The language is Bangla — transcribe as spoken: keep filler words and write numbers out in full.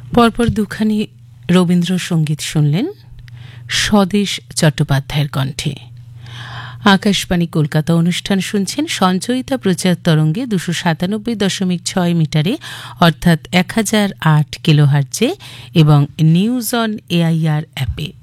পরপর দুখানি রবীন্দ্রসঙ্গীত শুনলেন স্বদেশ চট্টোপাধ্যায়ের কণ্ঠে। আকাশবাণী কলকাতা অনুষ্ঠান শুনছেন সঞ্চয়িতা প্রচার তরঙ্গে দুশো সাতানব্বই দশমিক ছয় মিটারে অর্থাৎ এক হাজার আট কিলোহার্টজে এবং নিউজ অন এআইআর অ্যাপে।